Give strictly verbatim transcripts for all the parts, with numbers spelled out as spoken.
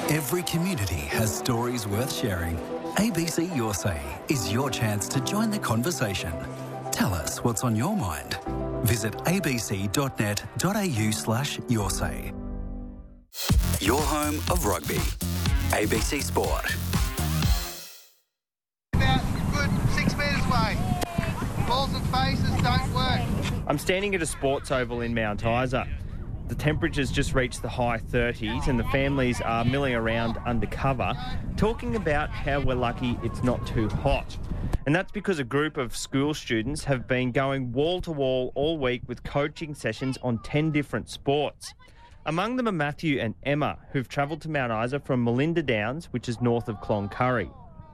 Every community has stories worth sharing. A B C Your Say is your chance to join the conversation. Tell us what's on your mind. Visit abc.net.au slash your say. Your home of rugby. A B C Sport. About good six metres away. Balls and faces don't work. I'm standing at a sports oval in Mount Isa. The temperature's just reached the high thirties and the families are milling around undercover, talking about how we're lucky it's not too hot. And that's because a group of school students have been going wall to wall all week with coaching sessions on ten different sports. Among them are Matthew and Emma, who've travelled to Mount Isa from Melinda Downs, which is north of Cloncurry.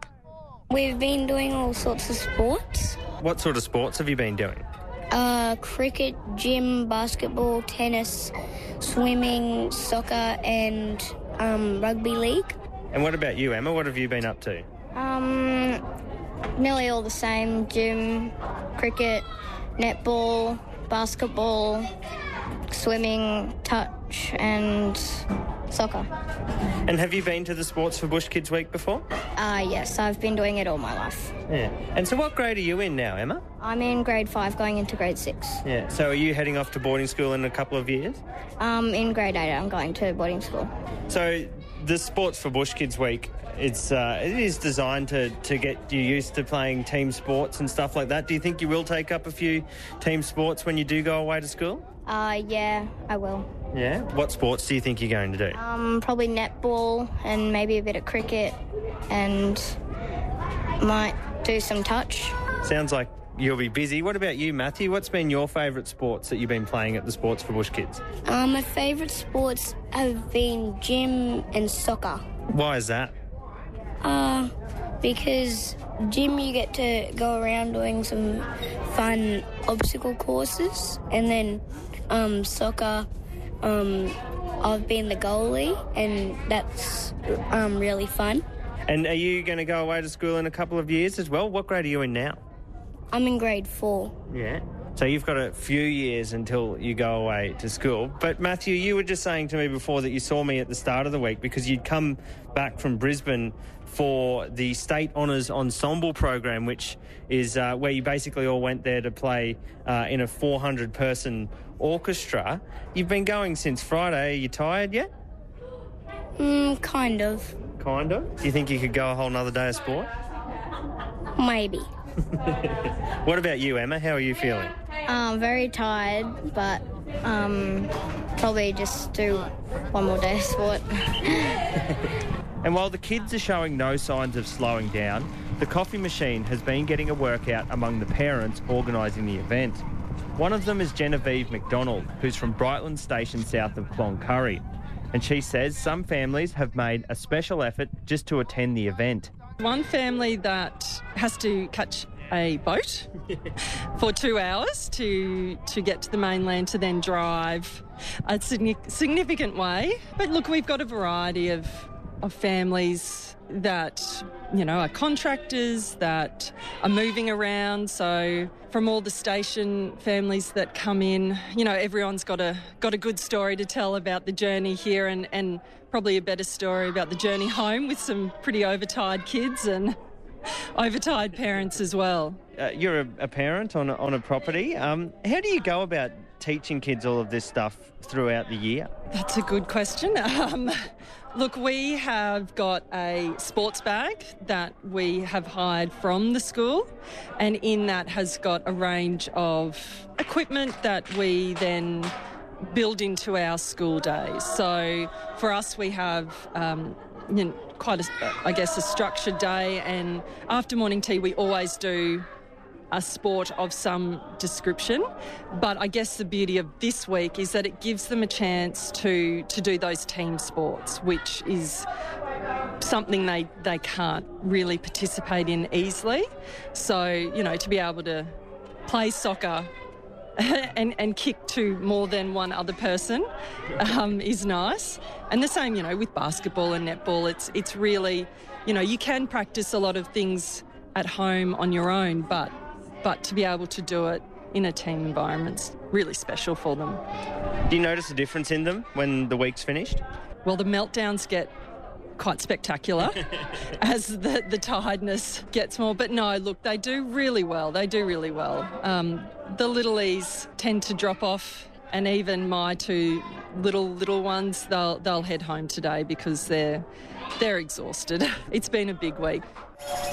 We've been doing all sorts of sports. What sort of sports have you been doing? Uh, cricket, gym, basketball, tennis, swimming, soccer and um, rugby league. And what about you, Emma? What have you been up to? Um, nearly all the same. Gym, cricket, netball, basketball, swimming, touch and soccer. And have you been to the Sports for Bush Kids Week before? Uh, yes, I've been doing it all my life. Yeah. And so what grade are you in now, Emma? I'm in grade five going into grade six. Yeah. So are you heading off to boarding school in a couple of years? Um, in grade eight I'm going to boarding school. So the Sports for Bush Kids Week, it's uh, it is designed to, to get you used to playing team sports and stuff like that. Do you think you will take up a few team sports when you do go away to school? Uh, yeah, I will. Yeah? What sports do you think you're going to do? Um, probably netball and maybe a bit of cricket and might do some touch. Sounds like you'll be busy. What about you, Matthew? What's been your favourite sports that you've been playing at the Sports for Bush Kids? Um, my favourite sports have been gym and soccer. Why is that? Uh, because gym you get to go around doing some fun obstacle courses, and then um, soccer, um, I've been the goalie and that's um, really fun. And are you going to go away to school in a couple of years as well? What grade are you in now? I'm in grade four. Yeah. So you've got a few years until you go away to school. But Matthew, you were just saying to me before that you saw me at the start of the week because you'd come back from Brisbane for the State Honours Ensemble program, which is uh, where you basically all went there to play uh, in a four hundred person orchestra. You've been going since Friday. Are you tired yet? Mm, kind of. Kind of? Do you think you could go a whole nother day of sport? Maybe. What about you, Emma? How are you feeling? Um, very tired, but um, probably just do one more day of sport. And while the kids are showing no signs of slowing down, the coffee machine has been getting a workout among the parents organising the event. One of them is Genevieve McDonald, who's from Brightland Station south of Cloncurry. And she says some families have made a special effort just to attend the event. One family that has to catch a boat for two hours to to get to the mainland to then drive a significant way. But look, we've got a variety of, of families that, you know, are contractors, that are moving around. So from all the station families that come in, you know, everyone's got a got a good story to tell about the journey here and, and probably a better story about the journey home with some pretty overtired kids and overtired parents as well. Uh, you're a, a parent on a, on a property. Um, how do you go about teaching kids all of this stuff throughout the year? That's a good question. Um, look, we have got a sports bag that we have hired from the school, and in that has got a range of equipment that we then build into our school days. So for us, we have um, you know, quite a, I guess, a structured day, and after morning tea, we always do a sport of some description. But I guess the beauty of this week is that it gives them a chance to to do those team sports, which is something they, they can't really participate in easily. So, you know, to be able to play soccer and, and kick to more than one other person um, is nice. And the same, you know, with basketball and netball, it's it's really, you know, you can practice a lot of things at home on your own, but but to be able to do it in a team environment's really special for them. Do you notice a difference in them when the week's finished? Well, the meltdowns get quite spectacular as the, the tiredness gets more. But no, look, they do really well. They do really well. Um, the littlies tend to drop off, and even my two little little ones, they'll they'll head home today because they're they're exhausted. It's been a big week.